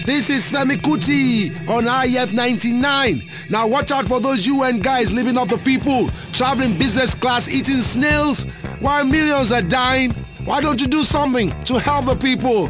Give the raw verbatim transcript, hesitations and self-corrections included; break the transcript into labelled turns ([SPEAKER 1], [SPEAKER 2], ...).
[SPEAKER 1] This is Femi Kuti on I F ninety-nine. Now watch out for those U N guys living off the people, traveling business class, eating snails while millions are dying. Why don't you do something to help the people?